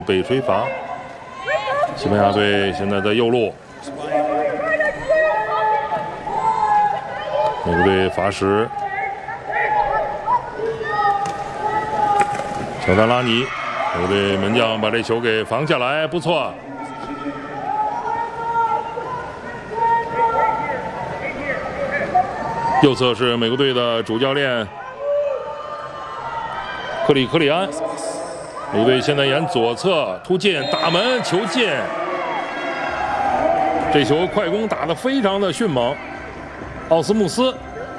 被吹罚。西班牙队现在在右路，美国队罚时，乔丹拉尼，美国队门将把这球给防下来，不错。右侧是美国队的主教练克里克里安。 美国队现在沿左侧突进，打门球进，这球快攻打得非常的迅猛。奥斯穆斯，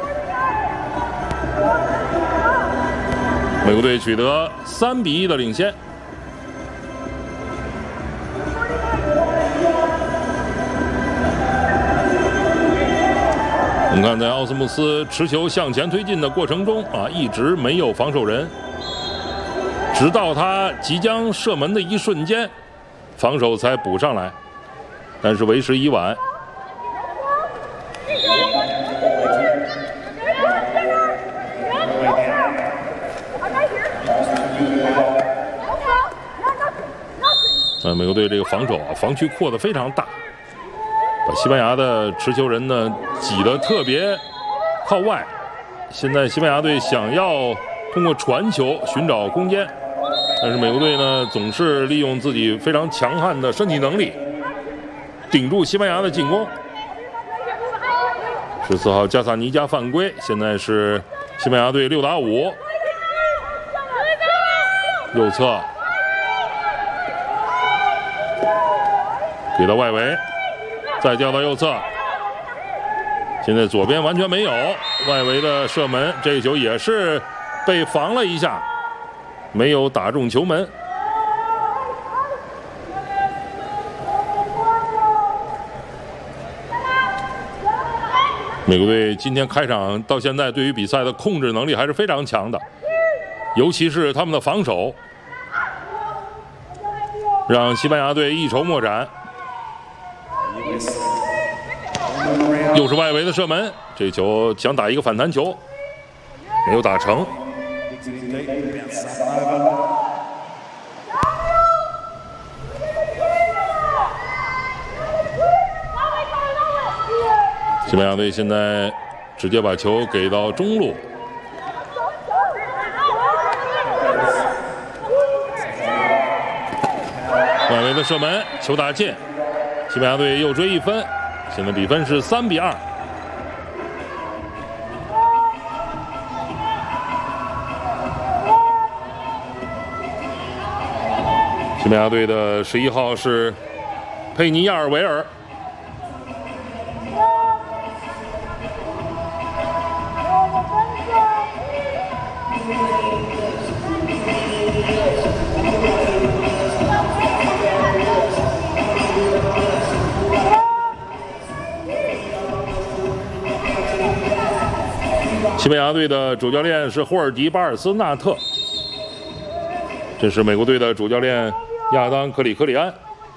美国队取得3比1的领先。我们看，在奥斯穆斯持球向前推进的过程中啊，一直没有防守人。 直到他即将射门的一瞬间，防守才补上来，但是为时已晚。美国队这个防守啊，防区扩得非常大，把西班牙的持球人呢挤得特别靠外。现在西班牙队想要通过传球寻找空间。 但是美国队呢，总是利用自己非常强悍的身体能力，顶住西班牙的进攻。14号加萨尼加犯规，现在是西班牙队6打5。右侧给到外围，再调到右侧。现在左边完全没有外围的射门，这个球也是被防了一下。 没有打中球门。美国队今天开场到现在，对于比赛的控制能力还是非常强的，尤其是他们的防守，让西班牙队一筹莫展。又是外围的射门，这球想打一个反弹球，没有打成。 西班牙队现在直接把球给到中路，外围的射门，球打进，西班牙队又追1分，现在比分是3比2。 西班牙队的11号是佩尼亚尔维尔。西班牙队的主教练是霍尔迪巴尔斯纳特，这是美国队的主教练。 亚当·克里克里安，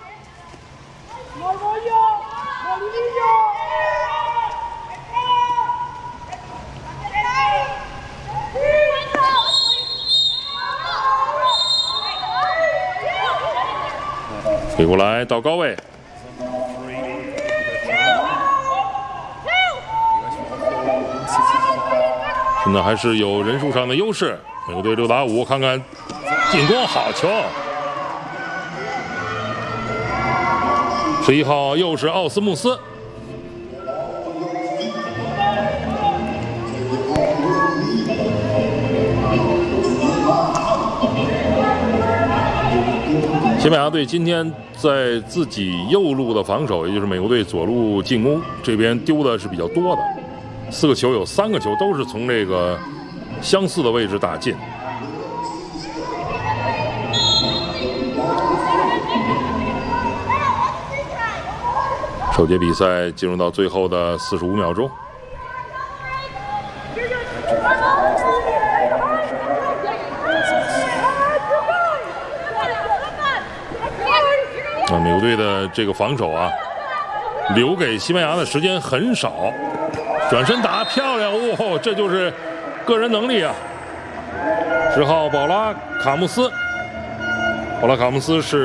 飞过来到高位，现在还是有人数上的优势。美国队6打5，看看进攻好球。 11号又是奥斯穆斯，西班牙队今天在自己右路的防守，也就是美国队左路进攻这边丢的是比较多的，4个球有3个球都是从这个相似的位置打进。 首节比赛进入到最后的45秒钟。美国队的这个防守啊，留给西班牙的时间很少。转身打漂亮，哦，这就是个人能力啊！10号保拉卡穆斯。 奥拉卡姆斯是